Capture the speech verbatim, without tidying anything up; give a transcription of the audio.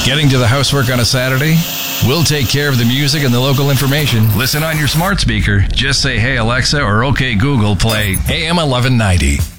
Getting to the housework on a Saturday? We'll take care of the music and the local information. Listen on your smart speaker. Just say, hey, Alexa, or okay, Google, play A M eleven ninety.